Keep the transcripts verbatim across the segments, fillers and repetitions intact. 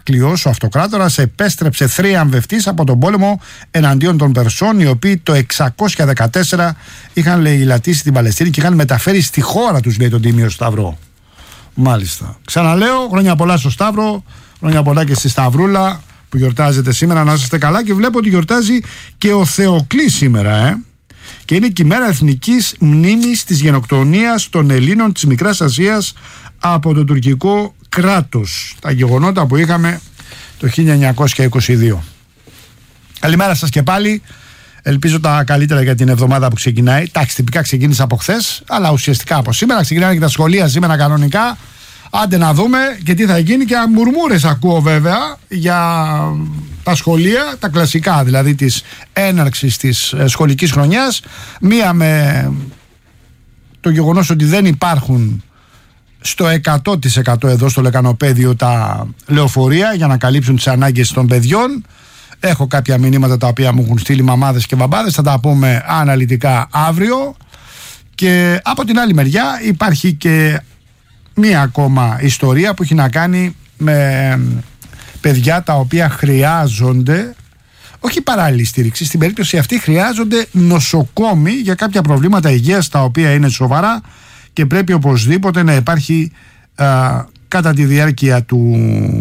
Ηράκλειος, ο αυτοκράτορας, επέστρεψε θρίαμβευτής από τον πόλεμο εναντίον των Περσών, οι οποίοι το εξακόσια δεκατέσσερα είχαν λαιλατήσει την Παλαιστίνη και είχαν μεταφέρει στη χώρα τους, λέει, τον Τίμιο Σταυρό. Μάλιστα. Ξαναλέω, χρόνια πολλά στο Σταύρο, χρόνια πολλά και στη Σταυρούλα που γιορτάζετε σήμερα. Να είστε καλά. Και βλέπω ότι γιορτάζει και ο Θεοκλής σήμερα, ε. Και είναι και η μέρα εθνικής μνήμης της γενοκτονίας των Ελλήνων της Μικράς Ασίας από το τουρκικό κράτος. Τα γεγονότα που είχαμε το χίλια εννιακόσια είκοσι δύο. Καλημέρα σας και πάλι. Ελπίζω τα καλύτερα για την εβδομάδα που ξεκινάει. Εντάξει, τυπικά ξεκίνησε από χθες, αλλά ουσιαστικά από σήμερα. Ξεκινάνε και τα σχολεία σήμερα κανονικά. Άντε να δούμε και τι θα γίνει. Και μουρμούρες ακούω βέβαια για τα σχολεία, τα κλασικά δηλαδή της έναρξης της σχολικής χρονιάς. Μία με το γεγονός ότι δεν υπάρχουν στο εκατό τοις εκατό εδώ στο Λεκανοπέδιο τα λεωφορεία για να καλύψουν τις ανάγκες των παιδιών. Έχω κάποια μηνύματα τα οποία μου έχουν στείλει μαμάδες και μπαμπάδες, θα τα πούμε αναλυτικά αύριο. Και από την άλλη μεριά υπάρχει και μία ακόμα ιστορία που έχει να κάνει με παιδιά τα οποία χρειάζονται, όχι παράλληλη στήριξη, στην περίπτωση αυτή χρειάζονται νοσοκόμοι για κάποια προβλήματα υγείας τα οποία είναι σοβαρά και πρέπει οπωσδήποτε να υπάρχει α, κατά τη διάρκεια του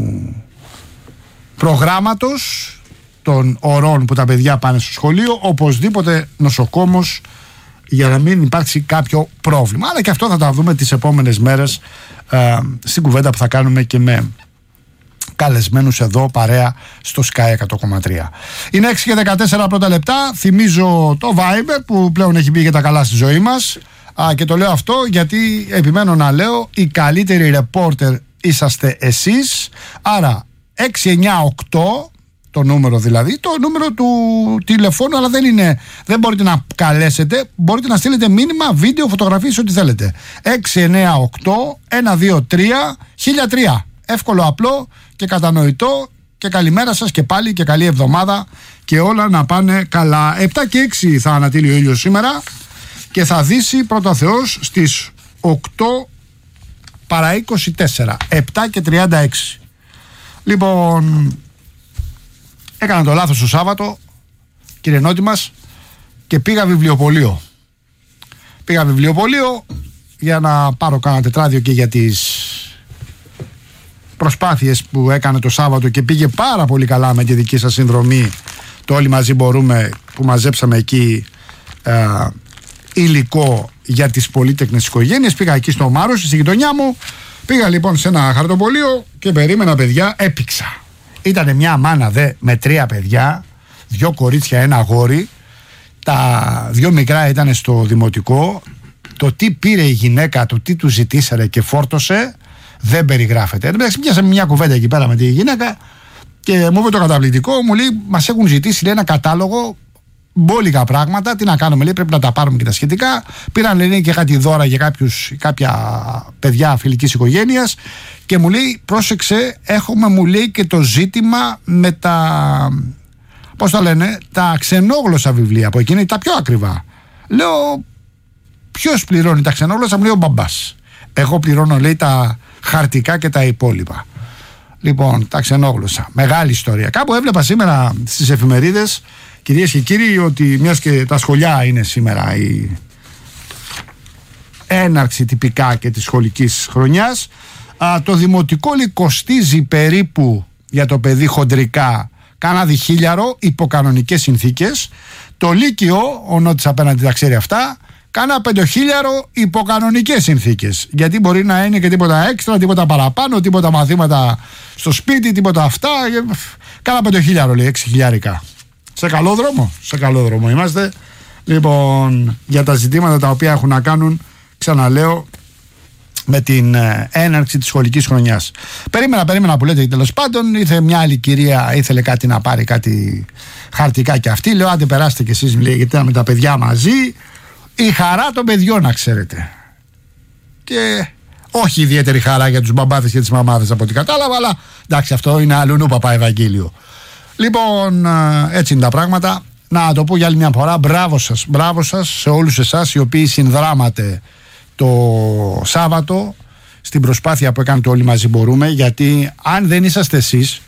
προγράμματος των ωρών που τα παιδιά πάνε στο σχολείο, οπωσδήποτε νοσοκόμος για να μην υπάρξει κάποιο πρόβλημα. Αλλά και αυτό θα τα δούμε τις επόμενες μέρες α, στην κουβέντα που θα κάνουμε και με καλεσμένους εδώ παρέα στο Sky εκατό κόμμα τρία. Είναι έξι και δεκατέσσερα πρώτα λεπτά. Θυμίζω το Viber που πλέον έχει μπει για τα καλά στη ζωή μας. Α, και το λέω αυτό γιατί επιμένω να λέω, οι καλύτεροι ρεπόρτερ είσαστε εσείς. Άρα έξι εννιά οκτώ, το νούμερο δηλαδή, το νούμερο του τηλεφώνου, αλλά δεν είναι, δεν μπορείτε να καλέσετε, μπορείτε να στείλετε μήνυμα, βίντεο, φωτογραφίες, ό,τι θέλετε. έξι εννιά οκτώ ένα δύο τρία χίλια τρία. Εύκολο, απλό και κατανοητό. Και καλημέρα σας και πάλι και καλή εβδομάδα και όλα να πάνε καλά. επτά και έξι θα ανατείλει ο ήλιος σήμερα και θα δύσει πρώτα Θεός στις οκτώ παρά είκοσι τέσσερα, επτά και τριάντα έξι. Λοιπόν, έκανα το λάθος το Σάββατο, κύριε Νότι μας, και πήγα βιβλιοπωλείο. Πήγα βιβλιοπωλείο για να πάρω κάνα τετράδιο και για τις προσπάθειες που έκανε το Σάββατο και πήγε πάρα πολύ καλά με τη δική σας συνδρομή. Το Όλοι Μαζί Μπορούμε που μαζέψαμε εκεί ε, υλικό για τις πολύτεκνες οικογένειες. Πήγα εκεί στο Μάρος, στη γειτονιά μου. Πήγα λοιπόν σε ένα χαρτοπωλείο και περίμενα, παιδιά, έπηξα. Ήτανε μια μάνα δε με τρία παιδιά, δυο κορίτσια, ένα αγόρι. Τα δυο μικρά ήταν στο δημοτικό. Το τι πήρε η γυναίκα, το τι του ζητήσανε και φόρτωσε, δεν περιγράφεται. Εντάξει, πιάσαμε μια κουβέντα εκεί πέρα με τη γυναίκα και μου είπε το καταπληκτικό, μου λέει, μας έχουν ζητήσει, λέει, ένα κατάλογο, μπόλικα πράγματα, τι να κάνουμε, λέει, πρέπει να τα πάρουμε και τα σχετικά. Πήραν, λέει, και κάτι δώρα για κάποιους, κάποια παιδιά φιλικής οικογένειας και μου λέει, πρόσεξε, έχουμε, μου λέει, και το ζήτημα με τα, πώς τα λένε, τα ξενόγλωσσα βιβλία από εκείνη, τα πιο ακριβά. Λέω, ποιος πληρώνει τα ξενόγλωσσα? Μου λέει, ο μπαμπάς. Εγώ πληρώνω, λέει, τα χαρτικά και τα υπόλοιπα. Λοιπόν, τα ξενόγλωσσα. Μεγάλη ιστορία. Κάπου έβλεπα σήμερα στις εφημερίδες, κυρίες και κύριοι, ότι μιας και τα σχολιά είναι σήμερα η έναρξη τυπικά και της σχολικής χρονιάς, α, το δημοτικό λέει κοστίζει περίπου για το παιδί χοντρικά κάνα διχίλιαρο υπό κανονικές συνθήκες. Το Λύκειο, ο Νότης απέναντι τα ξέρει αυτά, κάνα πεντοχίλιαρο υπό κανονικές συνθήκες. Γιατί μπορεί να είναι και τίποτα έξτρα, τίποτα παραπάνω, τίποτα μαθήματα στο σπίτι, τίποτα αυτά. Κάνα πεντοχίλιαρο, λέει, έξι χιλιάρικα. Σε καλό δρόμο, σε καλό δρόμο είμαστε. Λοιπόν, για τα ζητήματα τα οποία έχουν να κάνουν, ξαναλέω, με την έναρξη της σχολικής χρονιάς. Περίμενα, περίμενα που λέτε, τέλος πάντων, ήρθε μια άλλη κυρία, ήθελε κάτι να πάρει, κάτι χαρτικά και αυτή. Λέω, άντε περάστε κι εσείς, λέει, γιατί με τα παιδιά μαζί. Η χαρά των παιδιών, να ξέρετε. Και όχι ιδιαίτερη χαρά για τους μπαμπάδες και τις μαμάδες από ό,τι κατάλαβα, αλλά εντάξει, αυτό είναι αλλού παπά Ευαγγέλιο. Λοιπόν, έτσι είναι τα πράγματα. Να το πω για άλλη μια φορά, μπράβο σας, μπράβο σας σε όλους εσάς οι οποίοι συνδράματε το Σάββατο στην προσπάθεια που έκανε το Όλοι Μαζί Μπορούμε, γιατί αν δεν είσαστε εσείς,